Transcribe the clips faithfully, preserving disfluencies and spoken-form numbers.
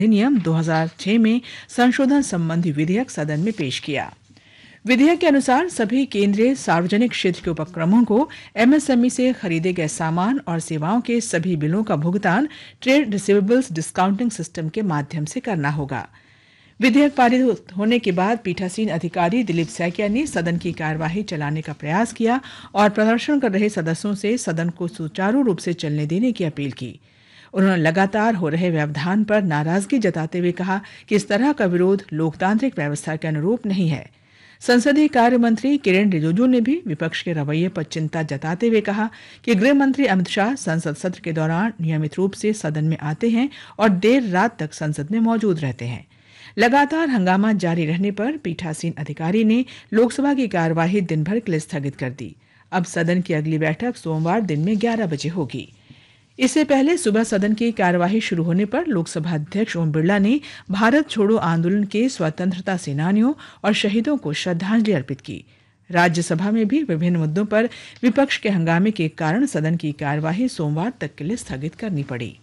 अधिनियम दो हज़ार छह में संशोधन संबंधी विधेयक सदन में पेश किया। विधेयक के अनुसार सभी केंद्रीय सार्वजनिक क्षेत्र के उपक्रमों को एमएसएमई से खरीदे गए सामान और सेवाओं के सभी बिलों का भुगतान ट्रेड रिसीवेबल्स डिस्काउंटिंग सिस्टम के माध्यम से करना होगा। विधेयक पारित होने के बाद पीठासीन अधिकारी दिलीप सैकिया ने सदन की कार्यवाही चलाने का प्रयास किया और प्रदर्शन कर रहे सदस्यों से सदन को सुचारू रूप से चलने देने की अपील की। उन्होंने लगातार हो रहे व्यवधान पर नाराजगी जताते हुए कहा कि इस तरह का विरोध लोकतांत्रिक व्यवस्था के अनुरूप नहीं है। संसदीय कार्य मंत्री किरेन रिजिजू ने भी विपक्ष के रवैये पर चिंता जताते हुए कहा कि गृह मंत्री अमित शाह संसद सत्र के दौरान नियमित रूप से सदन में आते हैं और देर रात तक संसद में मौजूद रहते हैं। लगातार हंगामा जारी रहने पर पीठासीन अधिकारी ने लोकसभा की कार्यवाही दिन भर के लिए स्थगित कर दी। अब सदन की अगली बैठक सोमवार दिन में ग्यारह बजे होगी। इससे पहले सुबह सदन की कार्यवाही शुरू होने पर लोकसभा अध्यक्ष ओम बिरला ने भारत छोड़ो आंदोलन के स्वतंत्रता सेनानियों और शहीदों को श्रद्धांजलि अर्पित की। राज्यसभा में भी विभिन्न मुद्दों पर विपक्ष के हंगामे के कारण सदन की कार्यवाही सोमवार तक के लिए स्थगित करनी पड़ी।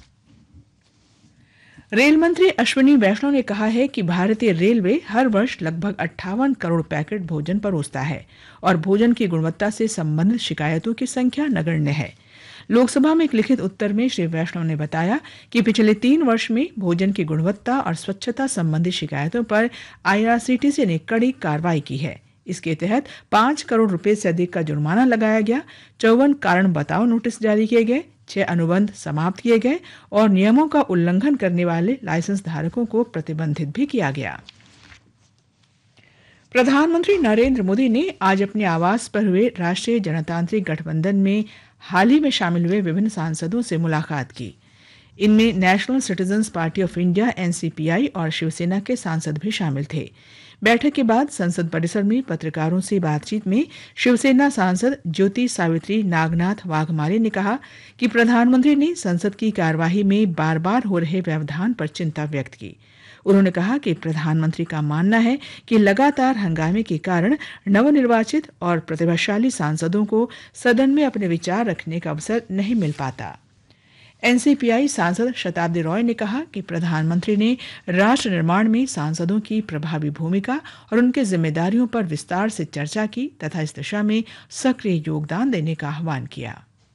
रेल मंत्री अश्विनी वैष्णव ने कहा है कि भारतीय रेलवे हर वर्ष लगभग अट्ठावन करोड़ पैकेट भोजन परोसता है और भोजन की गुणवत्ता से संबंधित शिकायतों की संख्या नगण्य है। लोकसभा में एक लिखित उत्तर में श्री वैष्णव ने बताया कि पिछले तीन वर्ष में भोजन की गुणवत्ता और स्वच्छता संबंधी शिकायतों पर आईआरसीटीसी ने कड़ी कार्रवाई की है। इसके तहत पांच करोड़ रुपए से अधिक का जुर्माना लगाया गया, चौवन कारण बताओ नोटिस जारी किए गए, छह अनुबंध समाप्त किए गए और नियमों का उल्लंघन करने वाले लाइसेंस धारकों को प्रतिबंधित भी किया गया। प्रधानमंत्री नरेंद्र मोदी ने आज अपने आवास पर हुए राष्ट्रीय जनतांत्रिक गठबंधन में हाल ही में शामिल हुए विभिन्न सांसदों से मुलाकात की। इनमें national citizens party of India NCPI और शिवसेना के सांसद भी शामिल थे। बैठक के बाद संसद परिसर में पत्रकारों से बातचीत में शिवसेना सांसद ज्योति सावित्री नागनाथ वाघमारे ने कहा कि प्रधानमंत्री ने संसद की कार्यवाही में बार बार हो रहे व्यवधान पर चिंता व्यक्त की। उन्होंने कहा कि प्रधानमंत्री का मानना है कि लगातार हंगामे के कारण नवनिर्वाचित और प्रतिभाशाली सांसदों को सदन में अपने विचार रखने का अवसर नहीं मिल पाता। एनसीपीआई सांसद शताब्दी रॉय ने कहा कि प्रधानमंत्री ने राष्ट्र निर्माण में सांसदों की प्रभावी भूमिका और उनकी जिम्मेदारियों पर विस्तार से चर्चा की तथा इस दिशा में सक्रिय योगदान देने का आह्वान किया।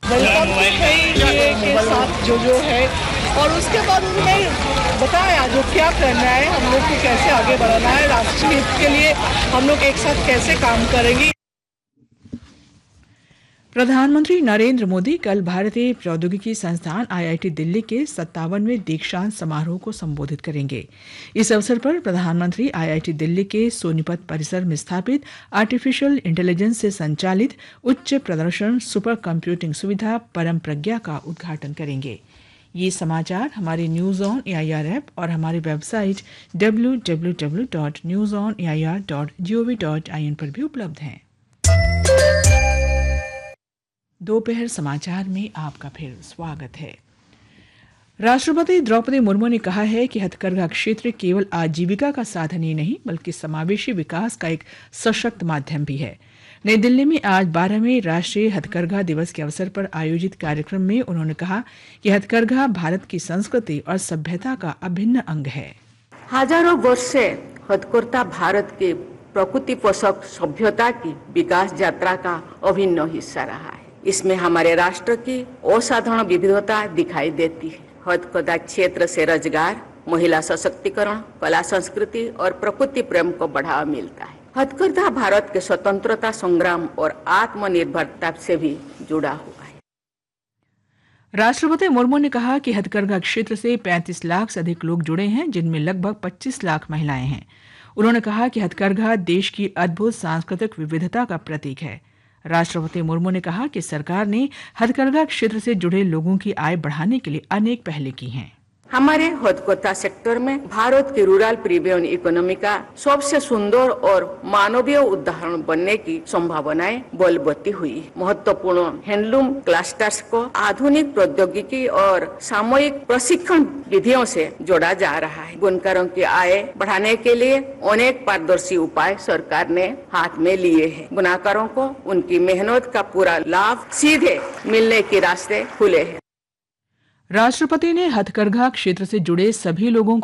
के साथ जो जो है और उसके बाद उन्होंने बताया जो क्या करना है, हम लोग को कैसे आगे बढ़ाना है, राष्ट्रीय हित के लिए हम लोग एक साथ कैसे काम करेंगे। प्रधानमंत्री नरेंद्र मोदी कल भारतीय प्रौद्योगिकी संस्थान आईआईटी दिल्ली के सत्तावनवें दीक्षांत समारोह को संबोधित करेंगे। इस अवसर पर प्रधानमंत्री आईआईटी दिल्ली के सोनीपत परिसर में स्थापित आर्टिफिशियल इंटेलिजेंस से संचालित उच्च प्रदर्शन सुपर कंप्यूटिंग सुविधा परम प्रज्ञा का उद्घाटन करेंगे। ये समाचार हमारे न्यूज ऑन एआईआर ऐप और हमारी website W W W dot news on A I R dot G O V dot I N पर भी उपलब्ध हैं। दोपहर समाचार में आपका फिर स्वागत है। राष्ट्रपति द्रौपदी मुर्मू ने कहा है कि हथकरघा क्षेत्र केवल आजीविका का साधन ही नहीं बल्कि समावेशी विकास का एक सशक्त माध्यम भी है। नई दिल्ली में आज बारहवें राष्ट्रीय हथकरघा दिवस के अवसर पर आयोजित कार्यक्रम में उन्होंने कहा कि हथकरघा भारत की संस्कृति और सभ्यता का अभिन्न अंग है। हजारों वर्ष से हथकरघा भारत के प्रकृति पोषक सभ्यता की विकास यात्रा का अभिन्न हिस्सा रहा है। इसमें हमारे राष्ट्र की असाधारण विविधता दिखाई देती है। हथकरघा क्षेत्र से रोजगार, महिला सशक्तिकरण, कला संस्कृति और प्रकृति प्रेम को बढ़ावा मिलता है। हथकरघा भारत के स्वतंत्रता संग्राम और आत्मनिर्भरता से भी जुड़ा हुआ है। राष्ट्रपति मुर्मू ने कहा कि हथकरघा क्षेत्र से पैंतीस लाख से अधिक लोग जुड़े हैं, जिनमें लगभग पच्चीस लाख महिलाएं हैं। उन्होंने कहा कि हथकरघा देश की अद्भुत सांस्कृतिक विविधता का प्रतीक है। राष्ट्रपति मुर्मू ने कहा कि सरकार ने हथकरघा क्षेत्र से जुड़े लोगों की आय बढ़ाने के लिए अनेक पहल की हैं। हमारे हथकरघा सेक्टर में भारत की रूरल प्रीमियम इकोनॉमी का सबसे सुंदर और मानवीय उदाहरण बनने की संभावनाएं बलवती हुई। महत्वपूर्ण हैंडलूम क्लस्टर्स को आधुनिक प्रौद्योगिकी और सामूहिक प्रशिक्षण विधियों से जोड़ा जा रहा है। बुनकरों की आय बढ़ाने के लिए अनेक पारदर्शी उपाय सरकार ने हाथ में लिए हैं। बुनकरों को उनकी मेहनत का पूरा लाभ सीधे मिलने के रास्ते खुले हैं। राष्ट्रपति ने हथकरघा क्षेत्र से जुड़े सभी लोगों